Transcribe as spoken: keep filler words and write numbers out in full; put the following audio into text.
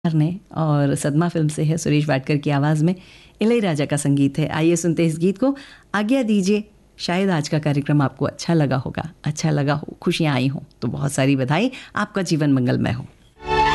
ने और सदमा फिल्म से है, सुरेश वाडकर की आवाज़ में इलैयाराजा का संगीत है। आइए सुनते हैं इस गीत को। आज्ञा दीजिए, शायद आज का कार्यक्रम आपको अच्छा लगा होगा, अच्छा लगा हो, खुशियाँ आई हों तो बहुत सारी बधाई, आपका जीवन मंगलमय हो।